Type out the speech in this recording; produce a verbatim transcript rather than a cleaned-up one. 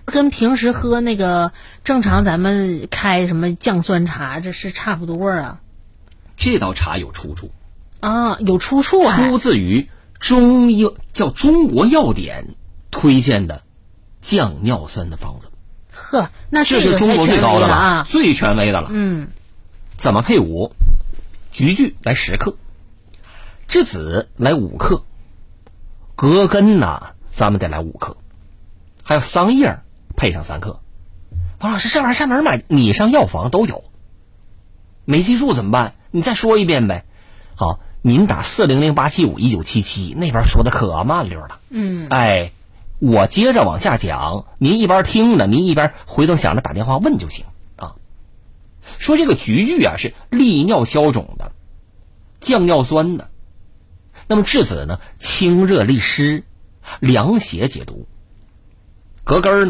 跟平时喝那个正常咱们开什么降酸茶这是差不多啊。 这道茶有出处啊，有出处啊， 出自于中药叫《中国药典》推荐的降尿酸的方子。 呵，那这是中国最高的了啊， 最权威的了。 嗯， 怎么配伍？菊苣来十克，栀子来五克，葛根呐，咱们得来五克，还有桑叶配上三克。王老师，这玩意儿上哪儿买？你上药房都有。没记住怎么办？你再说一遍呗。好，您打四零零八七五一九七七，那边说的可慢溜了。 嗯， 哎，我接着往下讲，您一边听着，您一边回头想着打电话问就行啊。说这个菊苣啊是利尿消肿的，降尿酸的。那么栀子呢，清热利湿，凉血解毒。葛根呢